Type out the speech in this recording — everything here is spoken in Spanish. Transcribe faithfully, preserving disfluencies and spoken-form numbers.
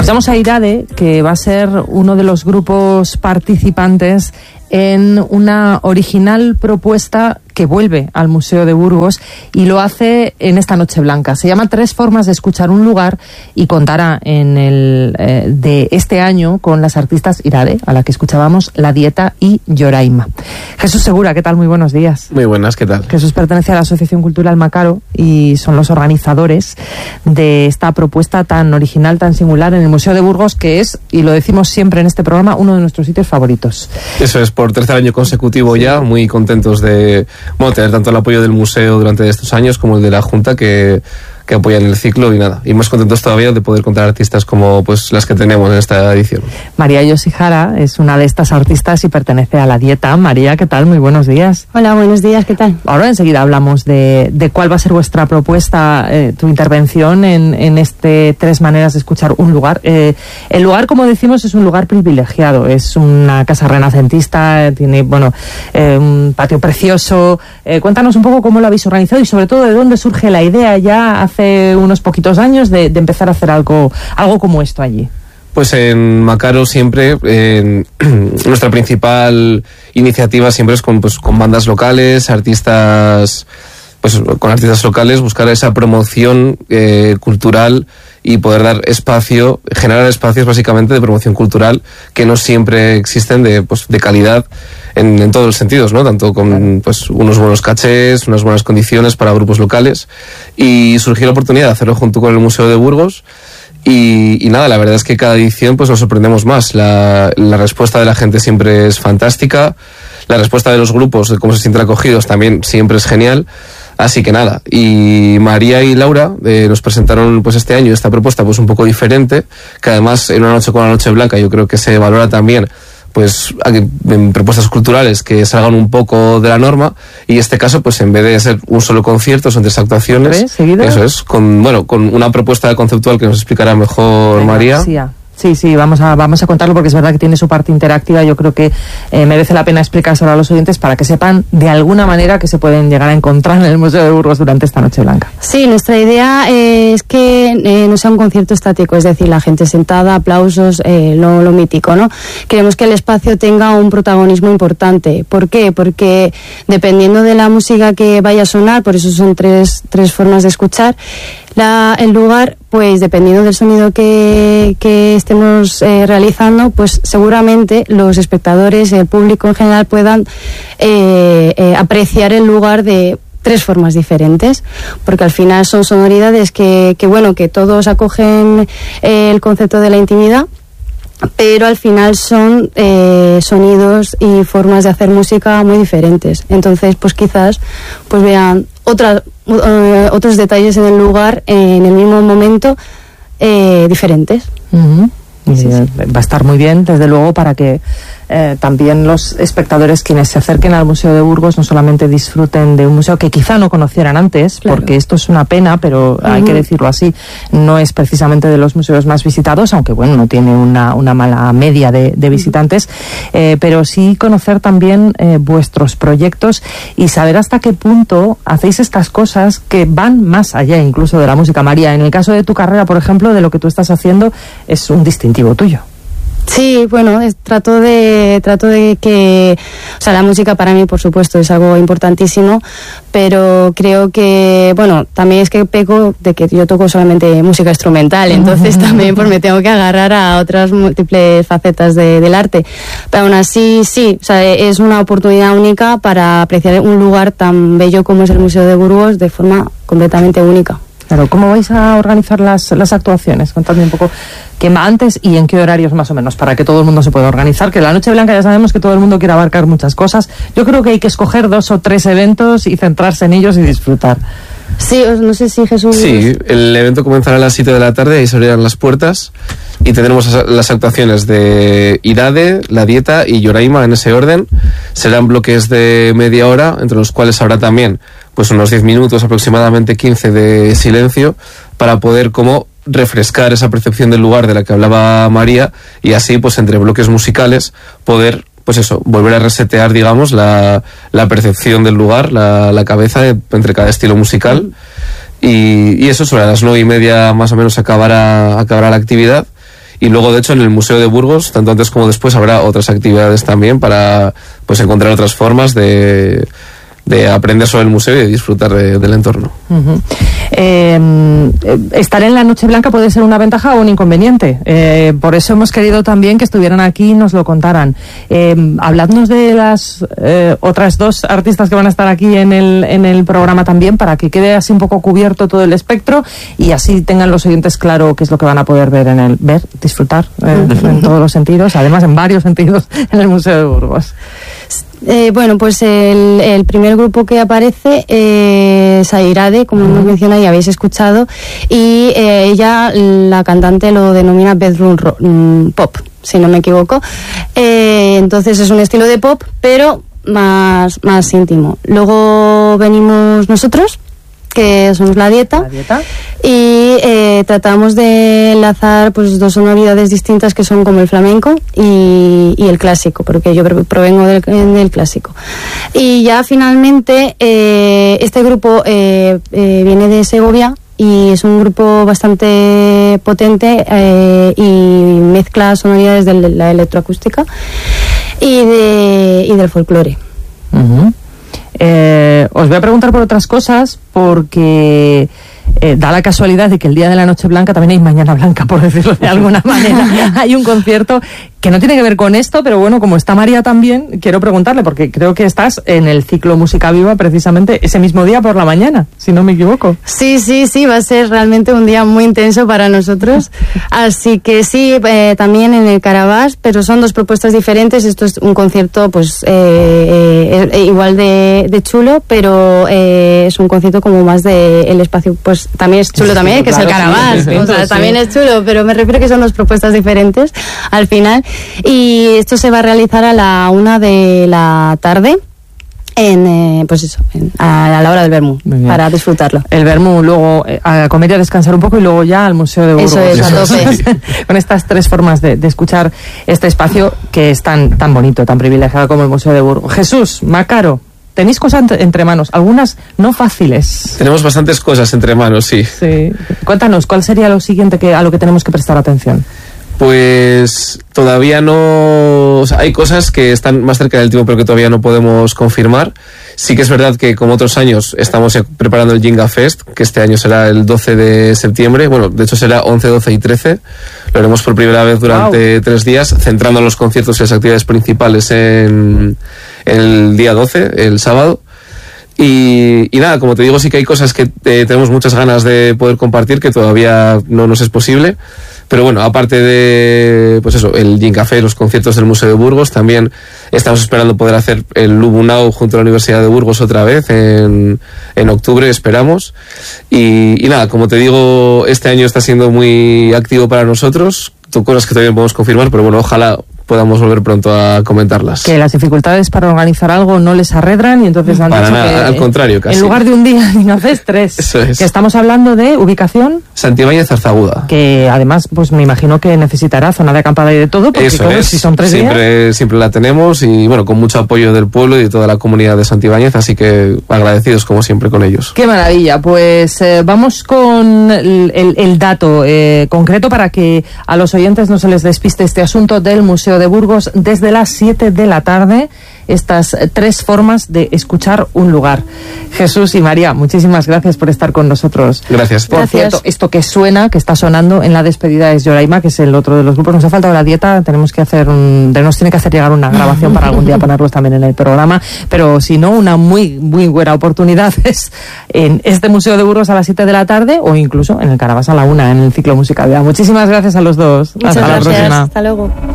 Escuchamos a Irade, que va a ser uno de los grupos participantes en una original propuesta que vuelve al Museo de Burgos y lo hace en esta Noche Blanca. Se llama Tres formas de escuchar un lugar y contará en el eh, de este año con las artistas Irade, a la que escuchábamos, La Dieta y Yoraima. Jesús Segura, ¿qué tal? Muy buenos días. Muy buenas, ¿qué tal? Jesús pertenece a la Asociación Cultural Macaro y son los organizadores de esta propuesta tan original, tan singular en el Museo de Burgos, que es, y lo decimos siempre en este programa, uno de nuestros sitios favoritos. Eso es, por tercer año consecutivo ya, muy contentos de bueno, tener tanto el apoyo del museo durante estos años como el de la Junta que, que apoyan el ciclo y nada, y más contentos todavía de poder contar artistas como pues las que tenemos en esta edición. María Yoshihara es una de estas artistas y pertenece a La Dieta. María, ¿qué tal? Muy buenos días. Hola, buenos días, ¿qué tal? Ahora enseguida hablamos de, de cuál va a ser vuestra propuesta, eh, tu intervención en, en este Tres maneras de escuchar un lugar. Eh, el lugar, como decimos, es un lugar privilegiado, es una casa renacentista, tiene, bueno, eh, un patio precioso. Eh, cuéntanos un poco cómo lo habéis organizado y sobre todo de dónde surge la idea ya hace hace unos poquitos años de, de empezar a hacer algo, algo como esto allí. Pues en Macaro siempre, eh, nuestra principal iniciativa siempre es con, pues, con bandas locales, artistas, pues con artistas locales, buscar esa promoción eh, cultural y poder dar espacio, generar espacios básicamente de promoción cultural que no siempre existen de, pues, de calidad en, en todos los sentidos, ¿no? Tanto con pues unos buenos cachés, unas buenas condiciones para grupos locales, y surgió la oportunidad de hacerlo junto con el Museo de Burgos. Y, y nada, la verdad es que cada edición pues nos sorprendemos más. La, la respuesta de la gente siempre es fantástica, la respuesta de los grupos, de cómo se sienten acogidos, también siempre es genial. Así que nada, y María y Laura eh, nos presentaron pues este año esta propuesta pues un poco diferente, que además en una noche con la Noche Blanca yo creo que se valora también pues en propuestas culturales que salgan un poco de la norma, y en este caso pues en vez de ser un solo concierto son tres actuaciones. Eso es, con bueno con una propuesta conceptual que nos explicará mejor Venga, María. Sí, Sí, sí, vamos a, vamos a contarlo porque es verdad que tiene su parte interactiva. Yo creo que eh, merece la pena explicárselo a los oyentes para que sepan de alguna manera que se pueden llegar a encontrar en el Museo de Burgos durante esta Noche Blanca. Sí, nuestra idea eh, es que eh, no sea un concierto estático, es decir, la gente sentada, aplausos, eh, lo, lo mítico, ¿no? Queremos que el espacio tenga un protagonismo importante. ¿Por qué? Porque dependiendo de la música que vaya a sonar, por eso son tres, tres formas de escuchar, La, el lugar, pues dependiendo del sonido que, que estemos eh, realizando, pues seguramente los espectadores, el público en general puedan eh, eh, apreciar el lugar de tres formas diferentes, porque al final son sonoridades que, que bueno, que todos acogen eh, el concepto de la intimidad, pero al final son eh, sonidos y formas de hacer música muy diferentes. Entonces, pues quizás pues vean otras uh, otros detalles en el lugar, en el mismo momento, eh, diferentes. Uh-huh. Sí, sí. Va a estar muy bien, desde luego, para que eh, también los espectadores, quienes se acerquen al Museo de Burgos, no solamente disfruten de un museo que quizá no conocieran antes, claro, porque esto es una pena, pero uh-huh. hay que decirlo así, no es precisamente de los museos más visitados, aunque bueno, no tiene una, una mala media de, de visitantes, eh, pero sí conocer también eh, vuestros proyectos y saber hasta qué punto hacéis estas cosas que van más allá incluso de la música. María, en el caso de tu carrera, por ejemplo, de lo que tú estás haciendo, es un distintivo tuyo. Sí, bueno, es, trato de trato de que, o sea, la música para mí, por supuesto, es algo importantísimo, pero creo que, bueno, también es que peco de que yo toco solamente música instrumental, entonces también pues me tengo que agarrar a otras múltiples facetas de, del arte, pero aún así, sí, o sea, es una oportunidad única para apreciar un lugar tan bello como es el Museo de Burgos de forma completamente única. Claro, ¿cómo vais a organizar las, las actuaciones? Contadme un poco qué va antes y en qué horarios más o menos, para que todo el mundo se pueda organizar, que la Noche Blanca ya sabemos que todo el mundo quiere abarcar muchas cosas. Yo creo que hay que escoger dos o tres eventos y centrarse en ellos y disfrutar. Sí, no sé si Jesús... Sí, el evento comenzará a las siete de la tarde, ahí se abrirán las puertas y tendremos las actuaciones de Irade, La Dieta y Yoraima en ese orden. Serán bloques de media hora, entre los cuales habrá también pues unos diez minutos, aproximadamente quince de silencio, para poder como refrescar esa percepción del lugar de la que hablaba María, y así pues entre bloques musicales poder pues eso, volver a resetear, digamos, la, la percepción del lugar, la, la cabeza de, entre cada estilo musical. Y, y eso, sobre las nueve y media más o menos acabará, acabará la actividad. Y luego, de hecho, en el Museo de Burgos, tanto antes como después, habrá otras actividades también para pues encontrar otras formas de, de aprender sobre el museo y de disfrutar de, del entorno. Uh-huh. eh, estar en la Noche Blanca puede ser una ventaja o un inconveniente. Eh, por eso hemos querido también que estuvieran aquí y nos lo contaran. Eh, habladnos de las eh, otras dos artistas que van a estar aquí en el, en el programa también, para que quede así un poco cubierto todo el espectro y así tengan los oyentes claro qué es lo que van a poder ver en el ver, disfrutar eh, en todos los sentidos, además en varios sentidos en el Museo de Burgos. Eh, bueno, pues el, el primer grupo que aparece eh, es Airade, como hemos mencionado y habéis escuchado, y eh, ella, la cantante, lo denomina bedroom ro- mm, pop, si no me equivoco. Eh, entonces es un estilo de pop, pero más, más íntimo. Luego venimos nosotros, que somos La Dieta, ¿La Dieta? y eh, tratamos de enlazar pues dos sonoridades distintas que son como el flamenco y, y el clásico, porque yo provengo del, del clásico. Y ya finalmente eh, este grupo eh, eh, viene de Segovia y es un grupo bastante potente eh, y mezcla sonoridades de la electroacústica y, de, y del folclore. Uh-huh. Eh, os voy a preguntar por otras cosas porque eh, da la casualidad de que el día de la Noche Blanca también hay Mañana Blanca, por decirlo de alguna manera. Hay un concierto que no tiene que ver con esto, pero bueno, como está María también, quiero preguntarle, porque creo que estás en el ciclo Música Viva precisamente ese mismo día por la mañana, si no me equivoco. Sí, sí, sí, va a ser realmente un día muy intenso para nosotros. Así que sí, eh, también en el Carabás, pero son dos propuestas diferentes. Esto es un concierto pues eh, eh, igual de, de chulo, pero eh, es un concierto como más de el espacio, pues también es chulo también, que claro, es el Carabás, sí, sí, o sea, sí. También es chulo, pero me refiero que son dos propuestas diferentes al final. Y esto se va a realizar a la una de la tarde en, eh, pues eso, en, a, a la hora del vermú, para disfrutarlo. El vermú, luego eh, a comer y a descansar un poco y luego ya al Museo de Burgos. Eso es, a tope. Con estas tres formas de, de escuchar este espacio que es tan, tan bonito, tan privilegiado como el Museo de Burgos. Jesús, Macaro, tenéis cosas entre, entre manos, algunas no fáciles. Tenemos bastantes cosas entre manos, sí. Sí. Cuéntanos, ¿cuál sería lo siguiente que a lo que tenemos que prestar atención? Pues todavía no... O sea, hay cosas que están más cerca del tiempo pero que todavía no podemos confirmar. Sí que es verdad que como otros años estamos preparando el Jinga Fest, que este año será el doce de septiembre. Bueno, de hecho será once, doce y trece. Lo haremos por primera vez durante wow. tres días, centrando los conciertos y las actividades principales en, en el día doce, el sábado. Y, y nada, como te digo, sí que hay cosas que eh, tenemos muchas ganas de poder compartir que todavía no nos es posible. Pero bueno, aparte de, pues eso, el Gin Café, los conciertos del Museo de Burgos, también estamos esperando poder hacer el Lubunau junto a la Universidad de Burgos otra vez en, en octubre, esperamos. Y, y nada, como te digo, este año está siendo muy activo para nosotros, cosas que todavía no podemos confirmar, pero bueno, ojalá podamos volver pronto a comentarlas. Que las dificultades para organizar algo no les arredran y entonces han para dicho nada, que al contrario, casi. En lugar de un día, no haces tres. Eso es. Que estamos hablando de ubicación. Santibáñez Zarzaguda. Que además, pues me imagino que necesitará zona de acampada y de todo, porque Eso todo, es. si son tres siempre, días. Siempre la tenemos y bueno, con mucho apoyo del pueblo y de toda la comunidad de Santibáñez, así que agradecidos como siempre con ellos. Qué maravilla. Pues eh, vamos con el, el, el dato eh, concreto para que a los oyentes no se les despiste este asunto del Museo de Burgos. Desde las siete de la tarde, estas tres formas de escuchar un lugar. Jesús y María, muchísimas gracias por estar con nosotros. Gracias. Por Gracias. cierto, esto que suena, que está sonando en la despedida es Yoraima, que es el otro de los grupos. Nos ha faltado La Dieta, tenemos que hacer un, nos tiene que hacer llegar una grabación para algún día ponerlos también en el programa, pero si no, una muy, muy buena oportunidad es en este Museo de Burgos a las siete de la tarde o incluso en el Carabás a la una, en el ciclo Música Viva. Muchísimas gracias a los dos. Muchas Hasta gracias. la próxima. Hasta luego.